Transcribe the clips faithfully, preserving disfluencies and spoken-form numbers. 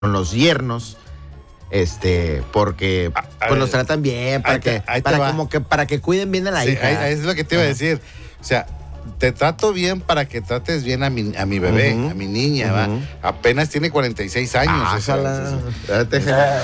los yernos, este, porque a, a pues los ver, tratan bien, para te, que, para como que para que cuiden bien a la sí, hija. Ahí, ahí es lo que te iba a decir. O sea, te trato bien para que trates bien a mi, a mi bebé, uh-huh. a mi niña, uh-huh. ¿va? Apenas tiene cuarenta y seis años. Ah, o sea, sala, entonces, eh,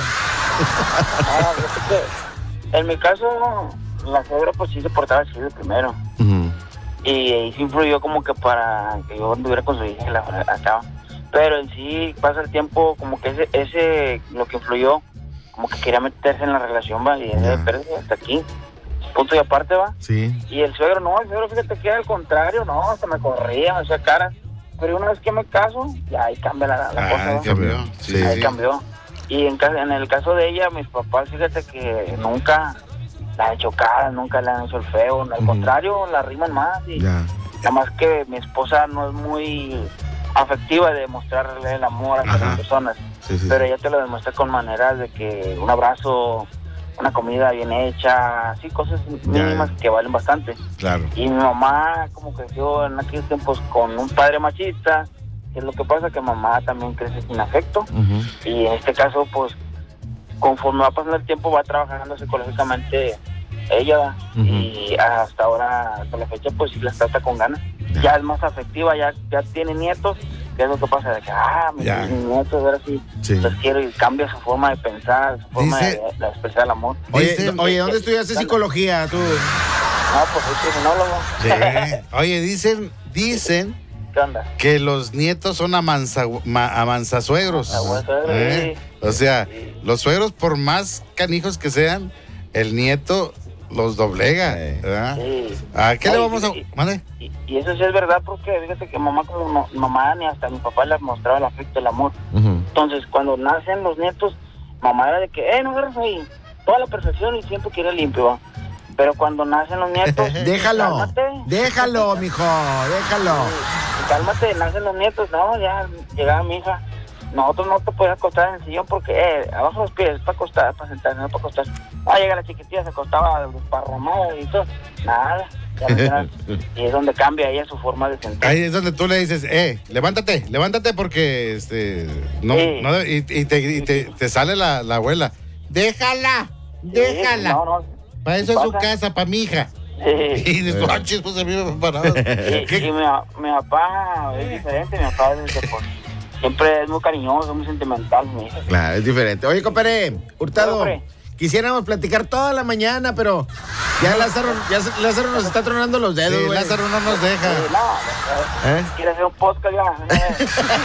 no, en mi caso, la suegra pues sí se portaba así de primero. Uh-huh. Y, y sí influyó como que para que yo anduviera con su hija y la acá. Pero en sí pasa el tiempo, como que ese, ese lo que influyó, como que quería meterse en la relación, va, y ese, pero hasta aquí, punto y aparte, va. Sí. Y el suegro, no, el suegro, fíjate que era al contrario, no, hasta me corría, me hacía caras. Pero una vez que me caso, ya ahí cambia la, la ah, cosa, ahí cambió. Sí, ahí sí. cambió. Y en, en el caso de ella, mis papás, fíjate que nunca la han hecho caras, nunca le han hecho el feo, al uh-huh. contrario, la riman más. Y ya. Nada más que mi esposa no es muy afectiva de mostrarle el amor a Ajá. las personas, sí, sí, pero ella te lo demuestra con maneras de que un abrazo, una comida bien hecha, así cosas mínimas ya. que valen bastante. Claro. Y mi mamá como creció en aquellos tiempos con un padre machista, que es lo que pasa, que mamá también crece sin afecto, uh-huh. y en este caso pues conforme va pasando el tiempo va trabajando psicológicamente ella, uh-huh. y hasta ahora, hasta la fecha, pues sí las trata con ganas. Ya, ya es más afectiva, ya, ya tiene nietos, que es lo que pasa, de que, ah, mis nietos, ahora sí, sí, los quiero, y cambia su forma de pensar, su forma Dice, de, de expresar el amor. Oye, Dice, oye, ¿dónde estudiaste ¿dónde? psicología, tú? No, pues soy criminólogo. Sí. Oye, dicen, dicen ¿Qué onda? que los nietos son amansa, ma, amansazuegros. ¿Eh? Sí. O sea, sí. los suegros, por más canijos que sean, el nieto los doblega, ¿verdad? Sí. ¿A qué Ay, le vamos a...? Y, y, y eso sí es verdad, porque fíjate que mamá como no, mamá ni hasta mi papá le mostraba el afecto, el amor. Uh-huh. Entonces, cuando nacen los nietos, mamá era de que, eh, no agarras ahí, toda la perfección y siempre quiere limpio, ¿va? Pero cuando nacen los nietos... déjalo, cálmate. déjalo, mijo, déjalo. Sí, cálmate, nacen los nietos, no, ya llegaba mi hija. Nosotros no te podías acostar en el sillón porque, eh, abajo los pies, es para acostar, para sentarse, no para acostar. Ah, llega la chiquitilla, se acostaba desparramada y todo. Nada, ya no, y es donde cambia ella su forma de sentar. Ahí es donde tú le dices, eh, levántate, levántate porque, este, no, sí. no y, y, te, y te, te sale la, la abuela. Déjala, sí, déjala. No, no. Para eso es su casa, para mi hija. Sí. Y dices, ah, chis, pues a mí me preparado. Y, y mi, mi papá es diferente, mi papá es de por... Siempre es muy cariñoso, muy sentimental, mi hija. Claro, es diferente. Oye, compadre, Hurtado, sí, quisiéramos platicar toda la mañana, pero ya Lázaro, ya Lázaro nos está tronando los dedos, sí, Lázaro no nos deja. Sí, no, ¿Eh? quiere hacer un podcast ya.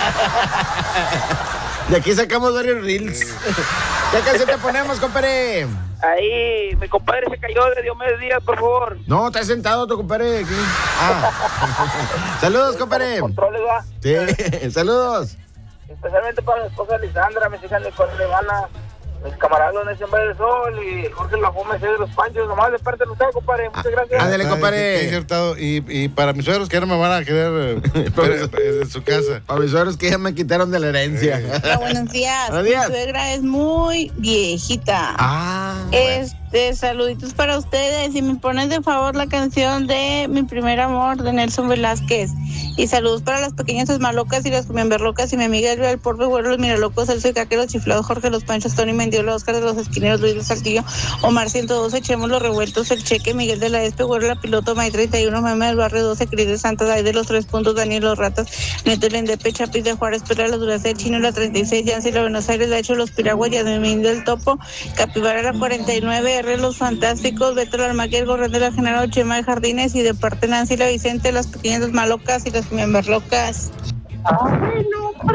De aquí sacamos varios reels. Sí. ¿Qué canción te ponemos, compadre? Ahí, mi compadre se cayó de Diomedes Díaz, por favor. No, está sentado tu compadre aquí. Ah. Saludos, compadre. Controles, va. Sí, saludos. Especialmente para mi esposa Lisandra, mis hijas Nicole Levana, mis camaradas de Siembra del Sol y Jorge La Fome de los Panchos, nomás de parte de usted, compadre. Muchas gracias. Ándale, compadre. Y, y para mis suegros que ya no me van a querer en su casa. Para mis suegros que ya me quitaron de la herencia. Eh. Hola, buenos días. Buenos días. Mi suegra es muy viejita. Ah. Este, saluditos para ustedes. Y me ponen de favor la canción de Mi Primer Amor de Nelson Velázquez. Y saludos para las pequeñas esmalocas y las cumiamberlocas y mi amiga Elvia del Porbe, Güero, los Miralocos, Celso y Caque, los Chiflados, Jorge, los Panchos, Tony Mendiola, Oscar de los Esquineros, Luis del Saltillo, Omar ciento doce, Echemos los Revueltos, El Cheque, Miguel de la Espe, Güero, la Piloto, May treinta y uno, Meme del Barrio doce, Cris de Santos, Day de los Tres Puntos, Daniel Los Ratas, Neto el Endepe, Chapis de Juárez, Pera la Duracel, Chino la treinta y seis, Yancy la Buenos Aires, La Hecho los Piraguas, Yademín del Topo, Capibara la cuarenta y nueve, R los Fantásticos, Beto la Almaguer, Gorrón de la General, Chema de Jardines y de parte Nancy la Vicente, las pequeñas esmalocas y las cumiamberlocas. Ay, no, hombre.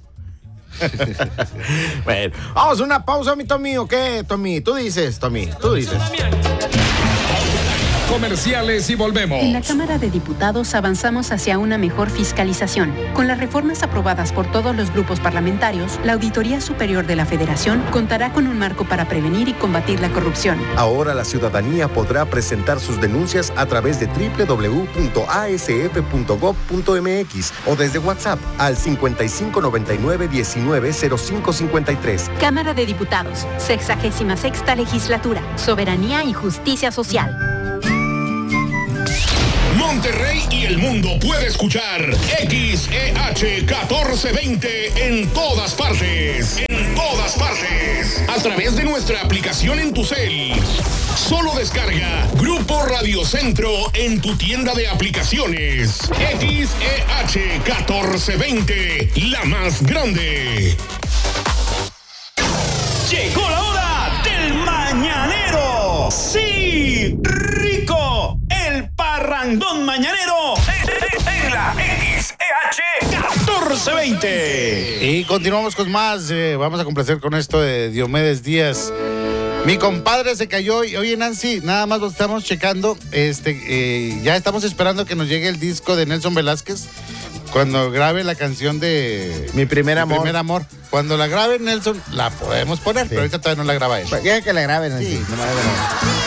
Bueno, vamos a una pausa, mi Tommy, ¿o qué, Tommy? Tú dices, Tommy, tú dices. Comerciales y volvemos. En la Cámara de Diputados avanzamos hacia una mejor fiscalización. Con las reformas aprobadas por todos los grupos parlamentarios, la Auditoría Superior de la Federación contará con un marco para prevenir y combatir la corrupción. Ahora la ciudadanía podrá presentar sus denuncias a través de doble u doble u doble u punto a s f punto gob punto m x o desde WhatsApp al cincuenta y cinco noventa y nueve diecinueve cero cinco cincuenta y tres. Cámara de Diputados, sexagésima sexta legislatura, soberanía y justicia social. Monterrey y el mundo puede escuchar X E H catorce veinte en todas partes. En todas partes. A través de nuestra aplicación en tu cel. Solo descarga Grupo Radio Centro en tu tienda de aplicaciones. X E H catorce veinte, la más grande. Llegó la hora del mañanero. Sí, rico, el parrandón mañanero en la X E H catorce veinte. Y continuamos con más. Eh, vamos a complacer con esto de Diomedes Díaz. Mi compadre se cayó y, oye, Nancy, nada más lo estamos checando. Este, eh, ya estamos esperando que nos llegue el disco de Nelson Velázquez. Cuando grabe la canción de Mi primer amor. Mi primer amor. Cuando la grabe Nelson, la podemos poner, sí. Pero ahorita todavía no la graba él. Pues, ya que la graben, Nancy. Sí. No me